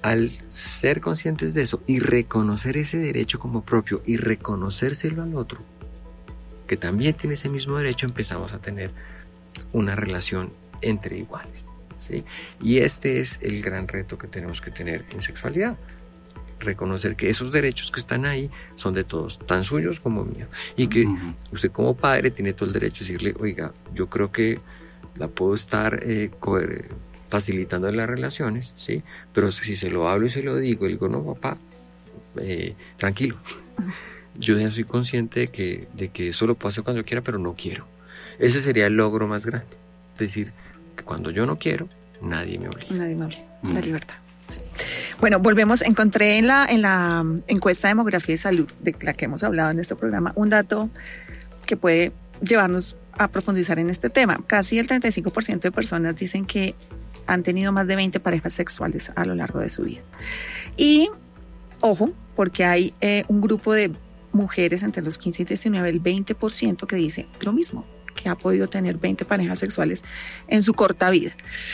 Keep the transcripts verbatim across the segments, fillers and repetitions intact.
al ser conscientes de eso y reconocer ese derecho como propio y reconocérselo al otro, que también tiene ese mismo derecho, empezamos a tener una relación entre iguales, ¿sí? Y este es el gran reto que tenemos que tener en sexualidad. Reconocer que esos derechos que están ahí son de todos, tan suyos como míos. Y que uh-huh. usted como padre tiene todo el derecho de decirle, oiga, yo creo que la puedo estar eh, coger, facilitando las relaciones, ¿sí? Pero si se lo hablo y se lo digo, y digo, no, papá, eh, tranquilo. Yo ya soy consciente de que, de que eso lo puedo hacer cuando yo quiera, pero no quiero. Ese sería el logro más grande. Es decir, que cuando yo no quiero, nadie me obliga. Nadie me obliga. Mm. La libertad. Sí. Bueno, volvemos. Encontré en la, en la encuesta de demografía y salud, de la que hemos hablado en este programa, un dato que puede llevarnos a profundizar en este tema. Casi el treinta y cinco por ciento de personas dicen que han tenido más de veinte parejas sexuales a lo largo de su vida. Y, ojo, porque hay eh, un grupo de mujeres entre los quince y diecinueve, el veinte por ciento que dice lo mismo, que ha podido tener veinte parejas sexuales en su corta vida.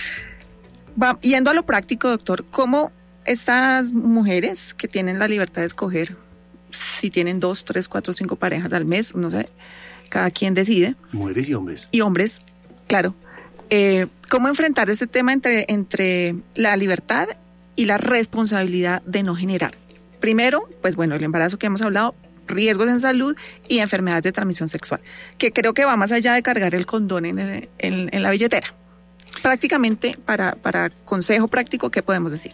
Va, yendo a lo práctico, doctor, ¿cómo estas mujeres que tienen la libertad de escoger si tienen dos, tres, cuatro, cinco parejas al mes, no sé, cada quien decide? Mujeres y hombres. Y hombres, claro. Eh, ¿Cómo enfrentar este tema entre, entre la libertad y la responsabilidad de no generar? Primero, pues bueno, el embarazo que hemos hablado, riesgos en salud y enfermedades de transmisión sexual, que creo que va más allá de cargar el condón en, el, en, en la billetera. Prácticamente, para, para consejo práctico, ¿qué podemos decir?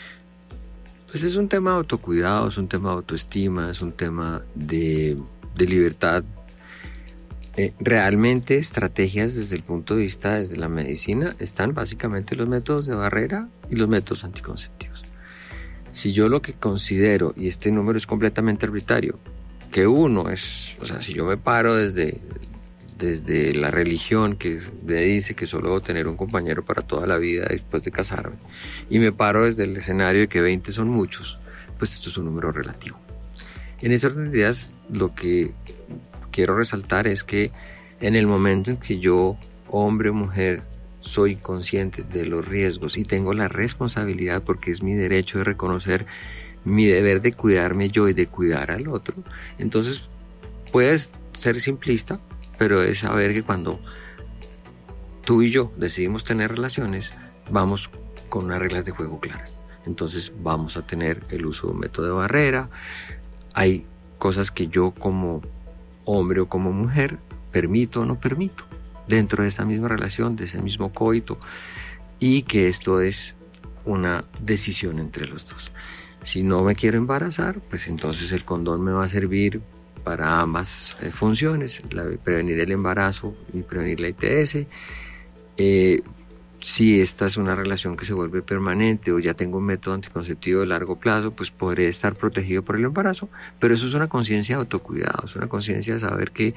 Pues es un tema de autocuidado, es un tema de autoestima, es un tema de, de libertad. Eh, realmente estrategias desde el punto de vista, desde la medicina, están básicamente los métodos de barrera y los métodos anticonceptivos. Si yo lo que considero, y este número es completamente arbitrario, que uno es, o sea, si yo me paro desde, desde la religión que me dice que solo debo tener un compañero para toda la vida después de casarme, y me paro desde el escenario de que veinte son muchos, pues esto es un número relativo. En esas ideas, lo que quiero resaltar es que en el momento en que yo, hombre o mujer, soy consciente de los riesgos y tengo la responsabilidad, porque es mi derecho de reconocer mi deber de cuidarme yo y de cuidar al otro, entonces puedes ser simplista, pero es saber que cuando tú y yo decidimos tener relaciones, vamos con unas reglas de juego claras. Entonces vamos a tener el uso de un método de barrera, hay cosas que yo como hombre o como mujer permito o no permito dentro de esta misma relación, de ese mismo coito, y que esto es una decisión entre los dos. Si no me quiero embarazar, pues entonces el condón me va a servir para ambas eh, funciones, la, prevenir el embarazo y prevenir la I T S. Eh, si esta es una relación que se vuelve permanente o ya tengo un método anticonceptivo de largo plazo, pues podré estar protegido por el embarazo, pero eso es una conciencia de autocuidado, es una conciencia de saber que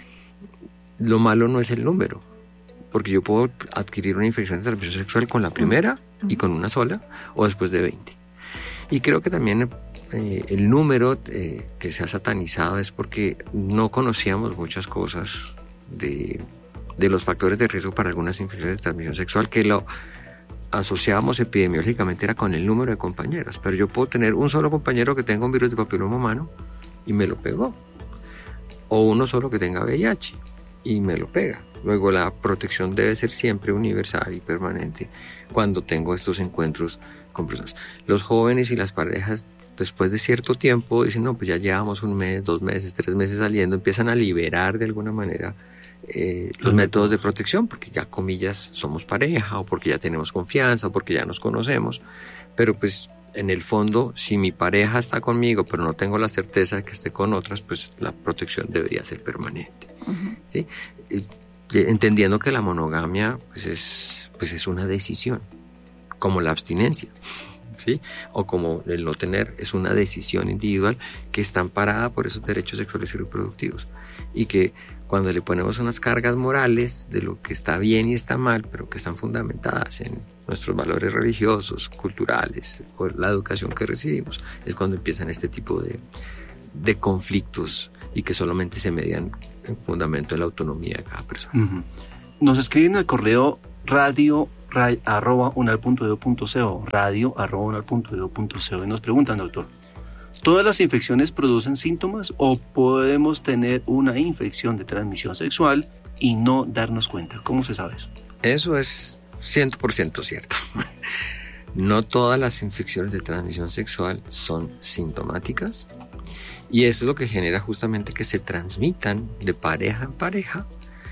lo malo no es el número, porque yo puedo adquirir una infección de transmisión sexual con la primera y con una sola, o después de veinte. Y creo que también eh, el número eh, que se ha satanizado es porque no conocíamos muchas cosas de, de los factores de riesgo para algunas infecciones de transmisión sexual, que lo asociábamos epidemiológicamente era con el número de compañeras, pero yo puedo tener un solo compañero que tenga un virus de papiloma humano y me lo pegó, o uno solo que tenga V I H y me lo pega. Luego la protección debe ser siempre universal y permanente cuando tengo estos encuentros con personas. Los jóvenes y las parejas después de cierto tiempo dicen, no, pues ya llevamos un mes, dos meses, tres meses saliendo, empiezan a liberar de alguna manera eh, los, los métodos de protección, porque ya, comillas, somos pareja, o porque ya tenemos confianza, o porque ya nos conocemos, pero pues en el fondo, si mi pareja está conmigo, pero no tengo la certeza de que esté con otras, pues la protección debería ser permanente. Uh-huh. ¿Sí? Entendiendo que la monogamia pues es, pues es una decisión, como la abstinencia, ¿sí? O como el no tener, es una decisión individual que está amparada por esos derechos sexuales y reproductivos, y que cuando le ponemos unas cargas morales de lo que está bien y está mal, pero que están fundamentadas en nuestros valores religiosos, culturales, por la educación que recibimos, es cuando empiezan este tipo de, de conflictos, y que solamente se median en fundamento de la autonomía de cada persona. Uh-huh. Nos escriben al correo radio ray, arroba unal punto edu punto co, radio arroba unal punto edu punto co. Y nos preguntan, doctor, ¿todas las infecciones producen síntomas o podemos tener una infección de transmisión sexual y no darnos cuenta? ¿Cómo se sabe eso? Eso es cien por ciento cierto. No todas las infecciones de transmisión sexual son sintomáticas y eso es lo que genera justamente que se transmitan de pareja en pareja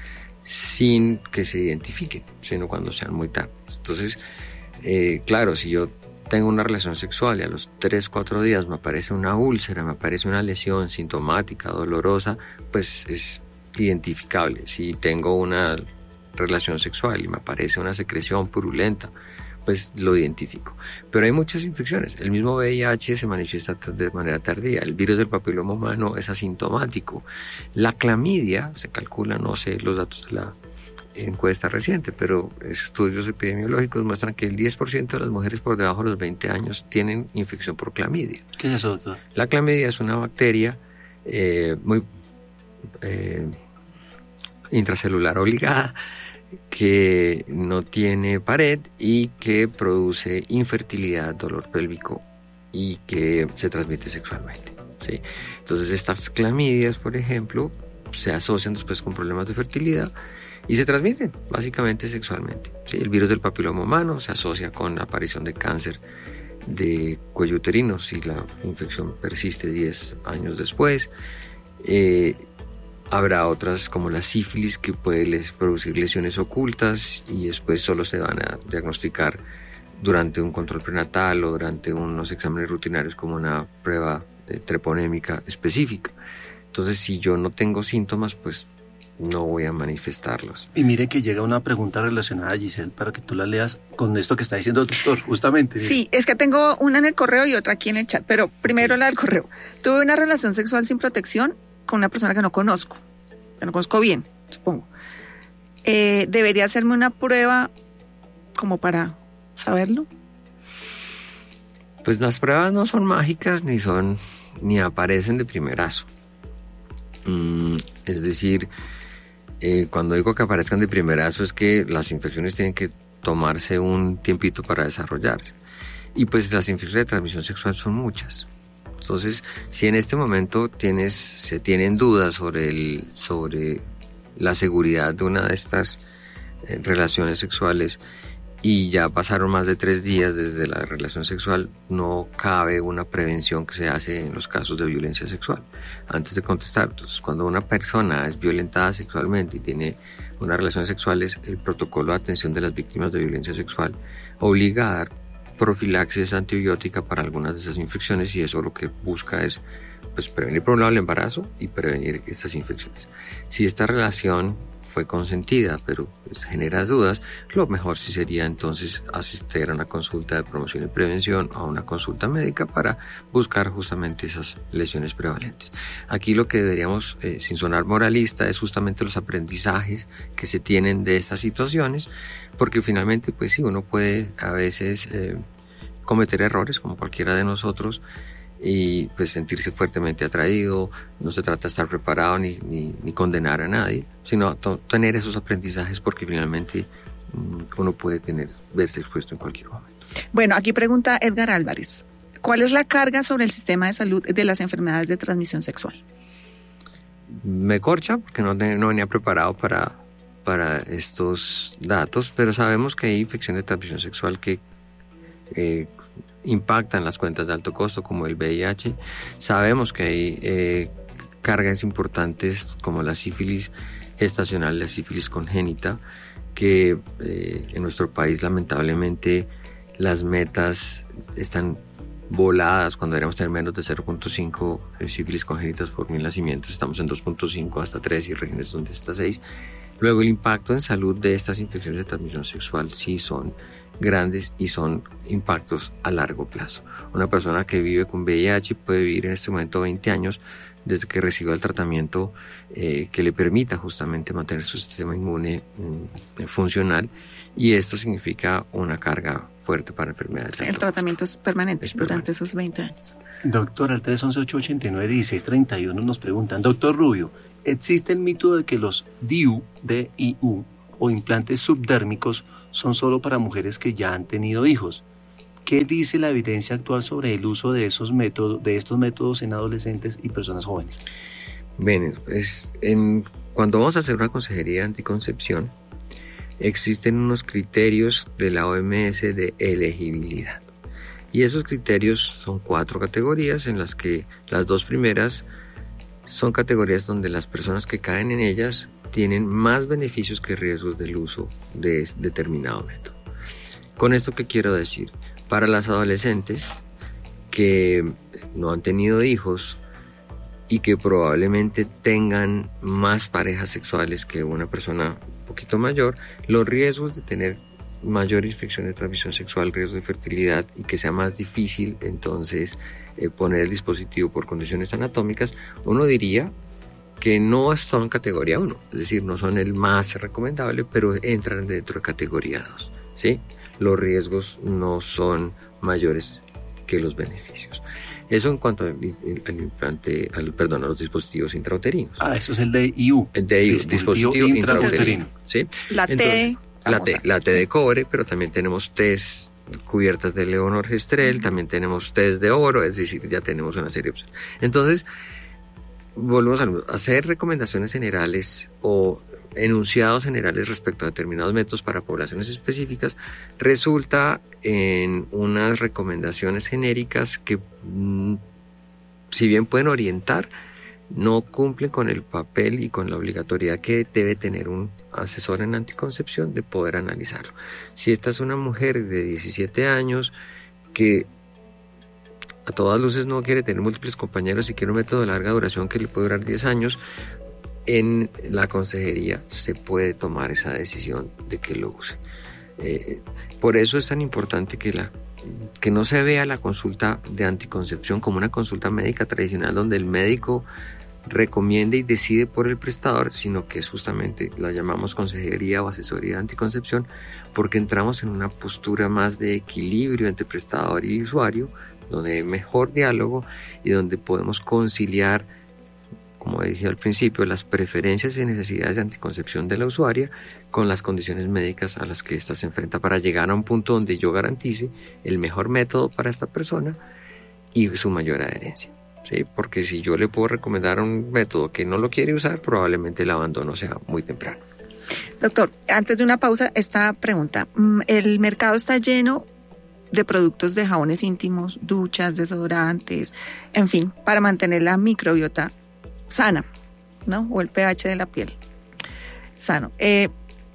sin que se identifiquen, sino cuando sean muy tarde. Entonces, eh, claro, si yo tengo una relación sexual y a los tres, cuatro días me aparece una úlcera, me aparece una lesión sintomática, dolorosa, pues es identificable. Si tengo una relación sexual y me aparece una secreción purulenta, pues lo identifico. Pero hay muchas infecciones. El mismo V I H se manifiesta de manera tardía. El virus del papiloma humano es asintomático. La clamidia, se calcula, no sé los datos de la encuesta reciente, pero estudios epidemiológicos muestran que el diez por ciento de las mujeres por debajo de los veinte años tienen infección por clamidia. ¿Qué es eso, doctor? La clamidia es una bacteria eh, muy eh, intracelular obligada, que no tiene pared y que produce infertilidad, dolor pélvico y que se transmite sexualmente, ¿sí? Entonces estas clamidias, por ejemplo, se asocian después con problemas de fertilidad y se transmiten básicamente sexualmente, ¿sí? El virus del papiloma humano se asocia con la aparición de cáncer de cuello uterino si la infección persiste diez años después. Eh, Habrá otras como la sífilis que puede les producir lesiones ocultas y después solo se van a diagnosticar durante un control prenatal o durante unos exámenes rutinarios como una prueba treponémica específica. Entonces, si yo no tengo síntomas, pues no voy a manifestarlos. Y mire que llega una pregunta relacionada, Giselle, para que tú la leas con esto que está diciendo el doctor, justamente. Sí, es que tengo una en el correo y otra aquí en el chat, pero primero la del correo. Tuve una relación sexual sin protección con una persona que no conozco, que no conozco bien, supongo. Eh, ¿Debería hacerme una prueba como para saberlo? Pues las pruebas no son mágicas ni son ni aparecen de primerazo. Mm, es decir, eh, cuando digo que aparezcan de primerazo es que las infecciones tienen que tomarse un tiempito para desarrollarse. Y pues las infecciones de transmisión sexual son muchas. Entonces, si en este momento tienes, se tienen dudas sobre, el, sobre la seguridad de una de estas eh, relaciones sexuales y ya pasaron más de tres días desde la relación sexual, no cabe una prevención que se hace en los casos de violencia sexual. Antes de contestar, entonces, cuando una persona es violentada sexualmente y tiene unas relaciones sexuales, el protocolo de atención de las víctimas de violencia sexual obliga a dar profilaxis antibiótica para algunas de esas infecciones y eso lo que busca es pues, prevenir por un lado el embarazo y prevenir estas infecciones. Si esta relación fue consentida pero pues, genera dudas, lo mejor sí sería entonces asistir a una consulta de promoción y prevención o a una consulta médica para buscar justamente esas lesiones prevalentes. Aquí lo que deberíamos, eh, sin sonar moralista, es justamente los aprendizajes que se tienen de estas situaciones, porque finalmente pues sí, uno puede a veces eh, cometer errores como cualquiera de nosotros y pues sentirse fuertemente atraído. No se trata de estar preparado ni, ni, ni condenar a nadie, sino to- tener esos aprendizajes porque finalmente mmm, uno puede tener, verse expuesto en cualquier momento. Bueno, aquí pregunta Edgar Álvarez, ¿cuál es la carga sobre el sistema de salud de las enfermedades de transmisión sexual? Me corcha porque no, no venía preparado para, para estos datos, pero sabemos que hay infecciones de transmisión sexual que eh, impactan las cuentas de alto costo como el V I H. Sabemos que hay eh, cargas importantes como la sífilis gestacional, la sífilis congénita, que eh, en nuestro país lamentablemente las metas están voladas cuando deberíamos tener menos de cero punto cinco sífilis congénitas por mil nacimientos. Estamos en dos punto cinco hasta tres y regiones donde está seis. Luego el impacto en salud de estas infecciones de transmisión sexual sí son grandes y son impactos a largo plazo. Una persona que vive con V I H puede vivir en este momento veinte años desde que reciba el tratamiento eh, que le permita justamente mantener su sistema inmune mm, funcional, y esto significa una carga fuerte para enfermedades. El tratamiento es permanente, es durante permanente. esos veinte años. Doctor, al tres once, ocho ochenta y nueve, dieciséis treinta y uno nos preguntan, doctor Rubio, ¿existe el mito de que los D I U, D I U o implantes subdérmicos son solo para mujeres que ya han tenido hijos. ¿Qué dice la evidencia actual sobre el uso de esos métodos, de estos métodos en adolescentes y personas jóvenes? Bien, pues en, cuando vamos a hacer una consejería de anticoncepción, existen unos criterios de la O M S de elegibilidad. Y esos criterios son cuatro categorías, en las que las dos primeras son categorías donde las personas que caen en ellas tienen más beneficios que riesgos del uso de determinado método. ¿Con esto qué quiero decir? Para las adolescentes que no han tenido hijos y que probablemente tengan más parejas sexuales que una persona un poquito mayor, los riesgos de tener mayor infección de transmisión sexual, riesgos de fertilidad y que sea más difícil entonces eh, poner el dispositivo por condiciones anatómicas, uno diría que no son categoría uno, es decir, no son el más recomendable, pero entran dentro de categoría dos, ¿sí? Los riesgos no son mayores que los beneficios. Eso en cuanto al, al implante, al, perdón, a los dispositivos intrauterinos. Ah, eso es el D I U. El D I U, dispositivo, dispositivo intrauterino. ¿Sí? La T. La T, la T de cobre, pero también tenemos T's cubiertas de levonorgestrel, uh-huh. También tenemos T's de oro, es decir, ya tenemos una serie de opciones. Entonces, volvemos a hacer recomendaciones generales o enunciados generales respecto a determinados métodos para poblaciones específicas, resulta en unas recomendaciones genéricas que, mmm, si bien pueden orientar, no cumplen con el papel y con la obligatoriedad que debe tener un asesor en anticoncepción de poder analizarlo. Si esta es una mujer de diecisiete años que a todas luces no quiere tener múltiples compañeros y quiere un método de larga duración que le puede durar diez años, en la consejería se puede tomar esa decisión de que lo use. Eh, por eso es tan importante que la que no se vea la consulta de anticoncepción como una consulta médica tradicional donde el médico recomienda y decide por el prestador, sino que justamente la llamamos consejería o asesoría de anticoncepción porque entramos en una postura más de equilibrio entre prestador y usuario, donde hay mejor diálogo y donde podemos conciliar, como dije al principio, las preferencias y necesidades de anticoncepción de la usuaria con las condiciones médicas a las que ésta se enfrenta para llegar a un punto donde yo garantice el mejor método para esta persona y su mayor adherencia. ¿Sí? Porque si yo le puedo recomendar un método que no lo quiere usar, probablemente el abandono sea muy temprano. Doctor, antes de una pausa, esta pregunta. El mercado está lleno de productos de jabones íntimos, duchas, desodorantes, en fin, para mantener la microbiota sana, ¿no? O el pH de la piel sano. Eh,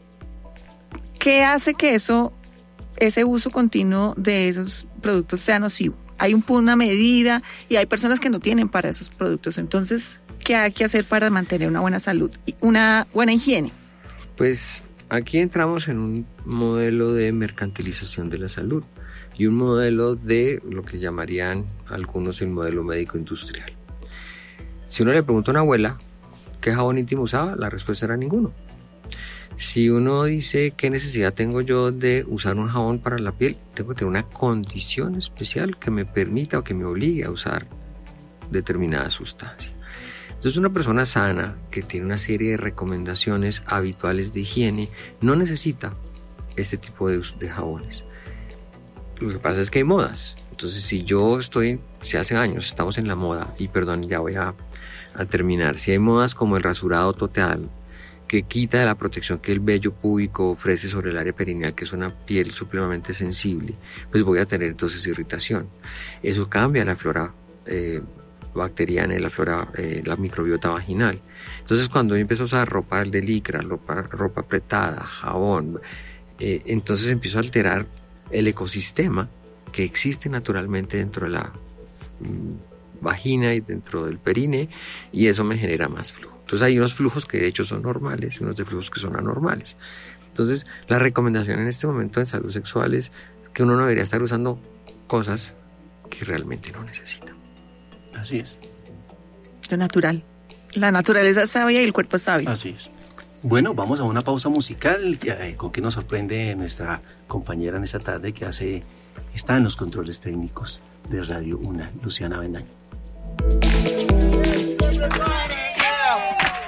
¿Qué hace que eso, ese uso continuo de esos productos sea nocivo? Hay un, una medida y hay personas que no tienen para esos productos. Entonces, ¿qué hay que hacer para mantener una buena salud y una buena higiene? Pues aquí entramos en un modelo de mercantilización de la salud y un modelo de lo que llamarían algunos el modelo médico industrial. Si uno le pregunta a una abuela qué jabón íntimo usaba, la respuesta era ninguno. Si uno dice qué necesidad tengo yo de usar un jabón para la piel, tengo que tener una condición especial que me permita o que me obligue a usar determinada sustancia. Entonces una persona sana que tiene una serie de recomendaciones habituales de higiene no necesita este tipo de, de jabones. Lo que pasa es que hay modas. Entonces si yo estoy, si hace años estamos en la moda, y perdón, ya voy a, a terminar, si hay modas como el rasurado total, que quita de la protección que el vello púbico ofrece sobre el área perineal, que es una piel supremamente sensible, pues voy a tener entonces irritación. Eso cambia la flora eh, bacteriana y la flora, eh, la microbiota vaginal. Entonces cuando yo empiezo a usar ropa de licra, ropa, ropa apretada, jabón, eh, entonces empiezo a alterar el ecosistema que existe naturalmente dentro de la mm, vagina y dentro del perine, y eso me genera más flujo. Entonces hay unos flujos que de hecho son normales y unos de flujos que son anormales. Entonces la recomendación en este momento en salud sexual es que uno no debería estar usando cosas que realmente no necesita. Así es. Lo natural. La naturaleza es sabia y el cuerpo es sabio. Así es. Bueno, vamos a una pausa musical. ¿Con qué nos sorprende nuestra compañera en esta tarde que hace, está en los controles técnicos de Radio UNA, Luciana Bendaño? If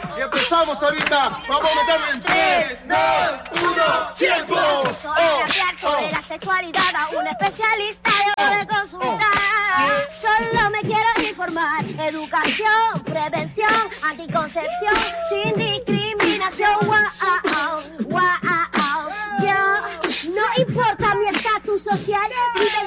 empezamos ahorita. Vamos a meterle en tres, dos, uno, tiempo. Soy hablar sobre la sexualidad a un especialista debo de consultar. Solo me quiero informar. Educación, prevención, anticoncepción, sin discriminación. Wow, wow, yo, no importa mi estatus social, mi